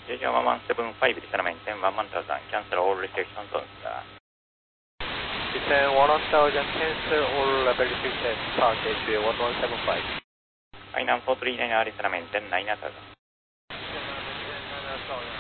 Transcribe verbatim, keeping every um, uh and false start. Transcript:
Station one one seven five, return maintain one one thousand, cancel all restrictions on star. Return one one thousand, cancel all level restrictions, start H A one one seven five. Final four three nine, return maintain nine thousand. nine thousand.